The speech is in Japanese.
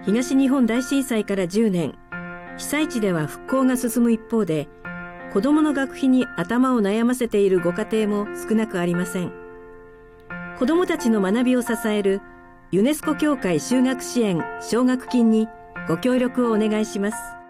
東日本大震災から10年、被災地では復興が進む一方で、子どもの学費に頭を悩ませているご家庭も少なくありません。子どもたちの学びを支えるユネスコ協会就学支援奨学金にご協力をお願いします。